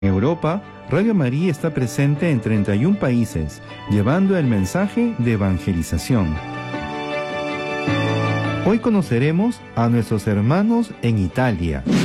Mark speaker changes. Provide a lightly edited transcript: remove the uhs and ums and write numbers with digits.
Speaker 1: En Europa, Radio María está presente en 31 países, llevando el mensaje de evangelización. Hoy conoceremos a nuestros hermanos en Italia.